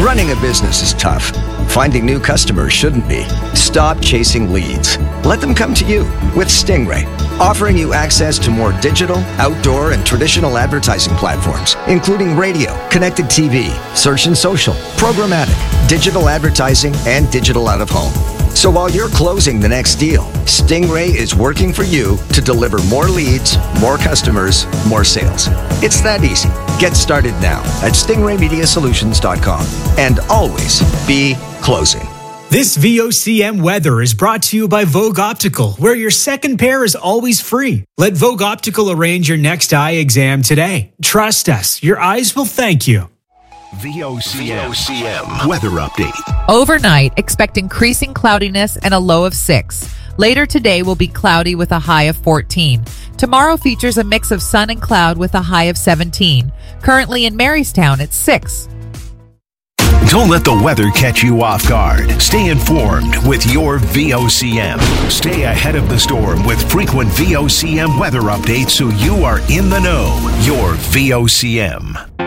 Running a business is tough. Finding new customers shouldn't be. Stop chasing leads. Let them come to you with Stingray, offering you access to more digital, outdoor, and traditional advertising platforms, including radio, connected TV, search and social, programmatic, digital advertising, and digital out-of-home. So while you're closing the next deal, Stingray is working for you to deliver more leads, more customers, more sales. It's that easy. Get started now at stingraymediasolutions.com and always be closing. This VOCM weather is brought to you by Vogue Optical, where your second pair is always free. Let Vogue Optical arrange your next eye exam today. Trust us, your eyes will thank you. VOCM weather update. Overnight, expect increasing cloudiness and a low of 6. Later today will be cloudy with a high of 14. Tomorrow features a mix of sun and cloud with a high of 17. Currently in Marystown, it's 6. Don't let the weather catch you off guard. Stay informed with your VOCM. Stay ahead of the storm with frequent VOCM weather updates so you are in the know. Your VOCM.